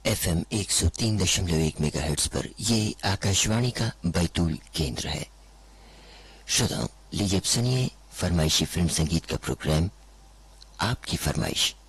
FM 103.1 megahertz पर ये आकाशवाणी का बैतूल केंद्र है। श्रोताओं, लीजिए सुनिए फरमाइशी फिल्म संगीत का प्रोग्राम आपकी फरमाइश।